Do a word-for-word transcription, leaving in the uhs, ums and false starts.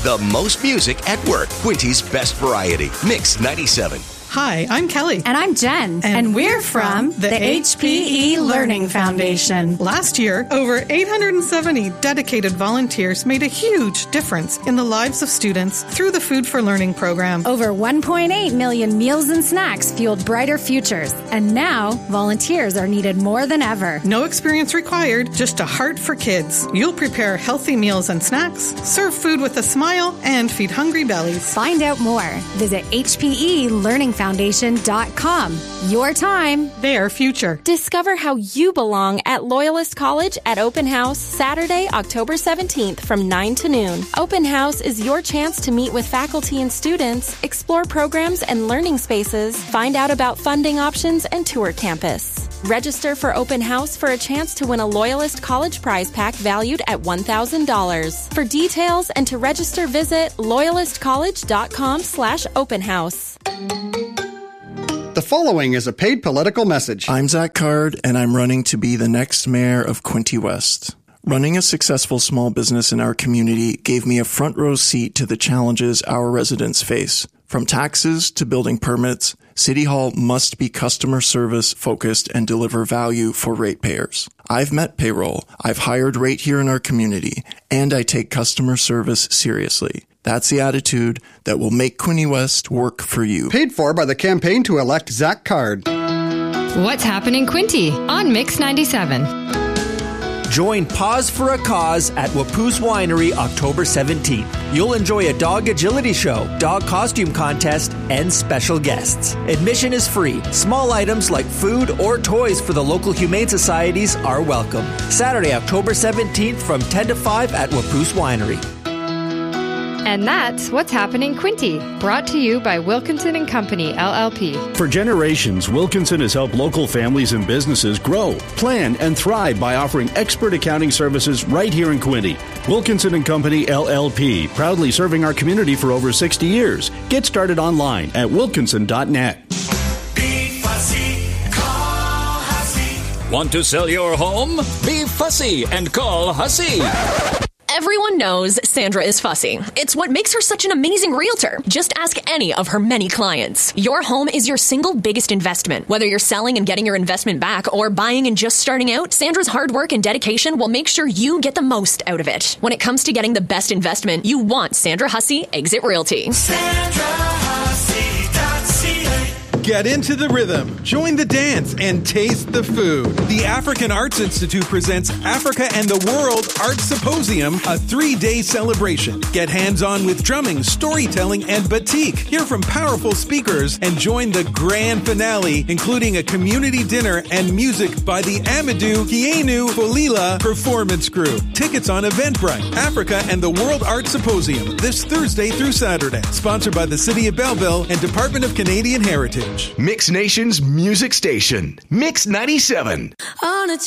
The most music at work. Quinty's best variety. Mix ninety-seven. Hi, I'm Kelly. And I'm Jen. And, and we're we're from from the H P E Learning Foundation. Last year, over eight hundred seventy dedicated volunteers made a huge difference in the lives of students through the Food for Learning program. Over one point eight million meals and snacks fueled brighter futures. And now, volunteers are needed more than ever. No experience required, just a heart for kids. You'll prepare healthy meals and snacks, serve food with a smile, and feed hungry bellies. Find out more. Visit H P E Learning Foundation dot com. Your time, their future. Discover how you belong at Loyalist College at Open House Saturday, October seventeenth from nine to noon. Open House is your chance to meet with faculty and students, explore programs and learning spaces, find out about funding options, and tour campus. Register for Open House for a chance to win a Loyalist College prize pack valued at one thousand dollars. For details and to register, visit loyalist college dot com slash open house. The following is a paid political message. I'm Zach Card, and I'm running to be the next mayor of Quinte West. Running a successful small business in our community gave me a front row seat to the challenges our residents face. From taxes to building permits, City Hall must be customer service focused and deliver value for ratepayers. I've met payroll, I've hired rate here in our community, and I take customer service seriously. That's the attitude that will make Quinte West work for you. Paid for by the campaign to elect Zach Card. What's happening, Quinte? On Mix ninety-seven. Join Pause for a Cause at Wapoose Winery October seventeenth. You'll enjoy a dog agility show, dog costume contest, and special guests. Admission is free. Small items like food or toys for the local humane societies are welcome. Saturday, October seventeenth from ten to five at Wapoose Winery. And that's What's Happening, Quinte, brought to you by Wilkinson and Company, L L P. For generations, Wilkinson has helped local families and businesses grow, plan, and thrive by offering expert accounting services right here in Quinte. Wilkinson and Company, L L P, proudly serving our community for over sixty years. Get started online at wilkinson dot net. Be fussy, call Hussey. Want to sell your home? Be fussy and call Hussey. Everyone knows Sandra is fussy. It's what makes her such an amazing realtor. Just ask any of her many clients. Your home is your single biggest investment. Whether you're selling and getting your investment back or buying and just starting out, Sandra's hard work and dedication will make sure you get the most out of it. When it comes to getting the best investment, you want Sandra Hussey Exit Realty. Sandra Hussey dot C A. Get into the rhythm, join the dance, and taste the food. The African Arts Institute presents Africa and the World Art Symposium, a three-day celebration. Get hands-on with drumming, storytelling, and batik. Hear from powerful speakers and join the grand finale, including a community dinner and music by the Amadou Kienu Folila Performance Crew. Tickets on Eventbrite. Africa and the World Art Symposium, this Thursday through Saturday. Sponsored by the City of Belleville and Department of Canadian Heritage. Mix Nation's music station. Mix ninety-seven. On a